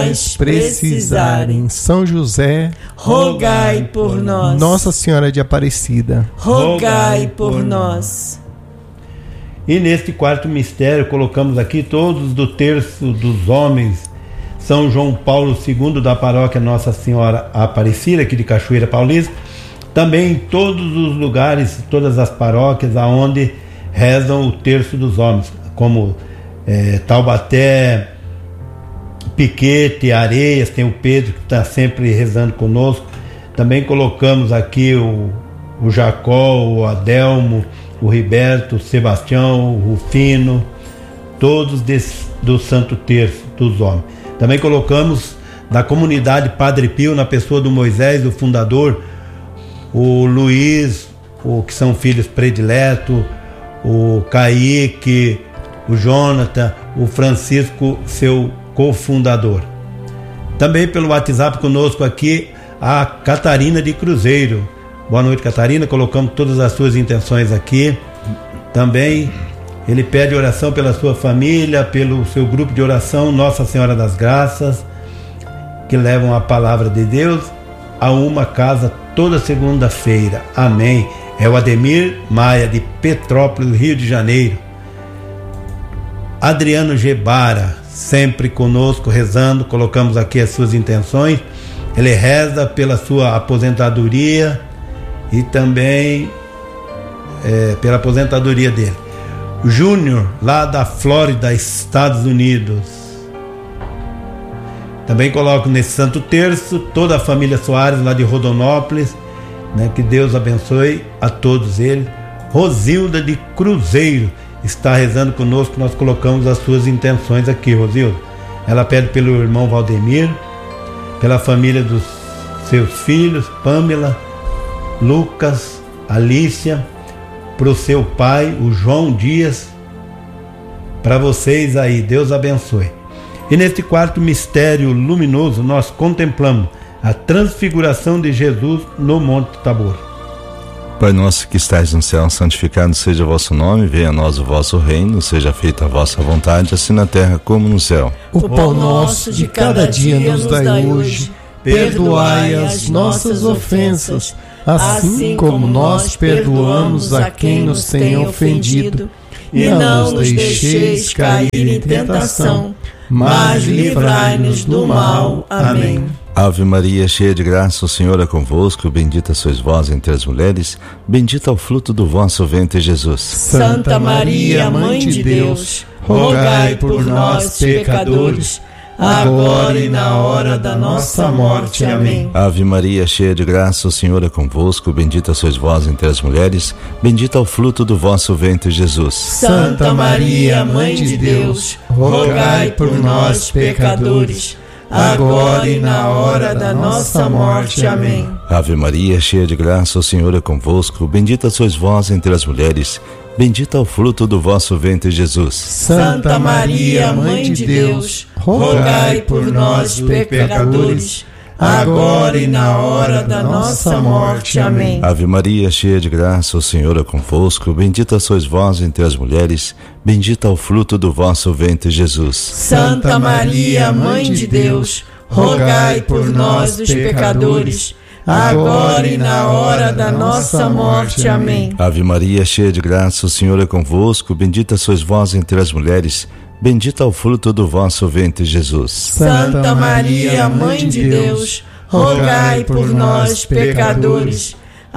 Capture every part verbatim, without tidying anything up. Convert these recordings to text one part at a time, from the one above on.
precisarem. São José, rogai por nós. Nossa Senhora de Aparecida, rogai por nós. E neste quarto mistério colocamos aqui todos do terço dos homens. São João Paulo segundo da paróquia Nossa Senhora Aparecida, aqui de Cachoeira Paulista. Também em todos os lugares, todas as paróquias aonde rezam o terço dos homens, como é, Taubaté, Piquete, Areias, tem o Pedro que está sempre rezando conosco. Também colocamos aqui o, o Jacó, o Adelmo, o Riberto, o Sebastião, o Rufino, todos desse, do Santo Terço dos Homens. Também colocamos da comunidade Padre Pio, na pessoa do Moisés, o fundador, o Luiz, o, que são filhos prediletos, o Kaique, o Jonathan, o Francisco, seu cofundador. Também pelo WhatsApp conosco aqui a Catarina de Cruzeiro. Boa noite, Catarina. Colocamos todas as suas intenções aqui. Também ele pede oração pela sua família, pelo seu grupo de oração Nossa Senhora das Graças, que levam a palavra de Deus a uma casa toda segunda-feira. Amém. É o Ademir Maia, de Petrópolis, Rio de Janeiro. Adriano Gebara, sempre conosco, rezando. Colocamos aqui as suas intenções. Ele reza pela sua aposentadoria e também é, pela aposentadoria dele. Júnior, lá da Flórida, Estados Unidos. Também coloco nesse Santo Terço toda a família Soares, lá de Rodonópolis, né? Que Deus abençoe a todos eles. Rosilda de Cruzeiro está rezando conosco. Nós colocamos as suas intenções aqui, Rosilda. Ela pede pelo irmão Valdemir, pela família dos seus filhos, Pâmela, Lucas, Alícia, para o seu pai, o João Dias, para vocês aí, Deus abençoe. E neste quarto mistério luminoso nós contemplamos a transfiguração de Jesus no Monte Tabor. Pai nosso que estais no céu, santificado seja o vosso nome, venha a nós o vosso reino, seja feita a vossa vontade, assim na terra como no céu. O pão nosso de cada dia nos dai hoje, perdoai as nossas ofensas, assim como nós perdoamos a quem nos tem ofendido, e não nos deixeis cair em tentação, mas livrai-nos do mal. Amém. Ave Maria, cheia de graça, o Senhor é convosco, bendita sois vós entre as mulheres, bendito é o fruto do vosso ventre, Jesus. Santa Maria, Mãe de Deus, rogai por nós, pecadores, agora e na hora da nossa morte. Amém. Ave Maria, cheia de graça, o Senhor é convosco, bendita sois vós entre as mulheres, bendito é o fruto do vosso ventre, Jesus. Santa Maria, Mãe de Deus, rogai por nós, pecadores, agora e na hora da nossa morte. Amém. Ave Maria, cheia de graça, o Senhor é convosco, bendita sois vós entre as mulheres, bendito é o fruto do vosso ventre, Jesus. Santa Maria, Mãe de Deus, rogai por nós, pecadores, agora e na hora da nossa morte. Amém. Ave Maria, cheia de graça, o Senhor é convosco, bendita sois vós entre as mulheres, bendito é o fruto do vosso ventre, Jesus. Santa Maria, Mãe de Deus, rogai por nós, os pecadores, agora e na hora da nossa morte. Amém. Ave Maria, cheia de graça, o Senhor é convosco, bendita sois vós entre as mulheres, bendito é o fruto do vosso ventre, Jesus. Santa Maria, Mãe de Deus, rogai por nós, pecadores,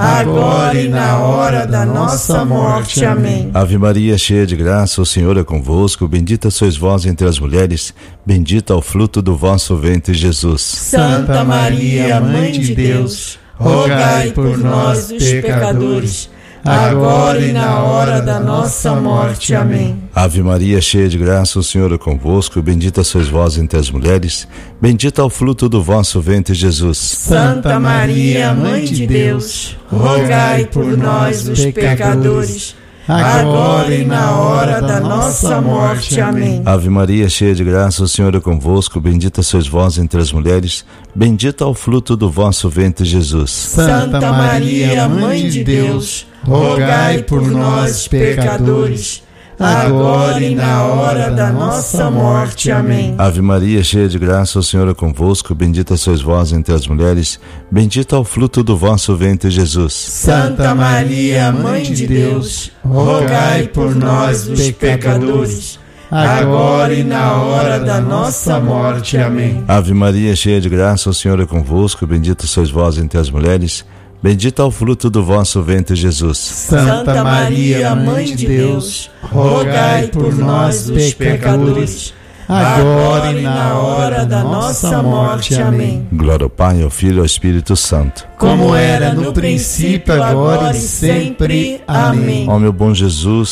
agora e na hora da nossa morte. Amém. Ave Maria, cheia de graça, o Senhor é convosco, bendita sois vós entre as mulheres, bendito é o fruto do vosso ventre, Jesus. Santa Maria, Mãe de Deus, rogai por nós, os pecadores, agora e na hora da nossa morte. Amém. Ave Maria, cheia de graça, o Senhor é convosco, bendita sois vós entre as mulheres, bendito é o fruto do vosso ventre, Jesus. Santa Maria, Mãe de Deus, rogai por nós, os pecadores, agora e na hora da nossa morte. Amém. Ave Maria, cheia de graça, o Senhor é convosco, bendita sois vós entre as mulheres, bendito é o fruto do vosso ventre, Jesus. Santa Maria, Mãe de Deus, rogai por nós, pecadores, agora e na hora da nossa morte. Amém. Ave Maria, cheia de graça, o Senhor é convosco, bendita sois vós entre as mulheres, bendito é o fruto do vosso ventre, Jesus. Santa Maria, Mãe de Deus, rogai por nós, os pecadores, agora e na hora da nossa morte. Amém. Ave Maria, cheia de graça, o Senhor é convosco, bendita sois vós entre as mulheres, bendito é o fruto do vosso ventre, Jesus. Santa Maria, Mãe de Deus, rogai por nós, os pecadores, agora e na hora da nossa morte. Amém. Glória ao Pai, ao Filho e ao Espírito Santo, como era no princípio, agora e sempre. Amém. Ó meu bom Jesus,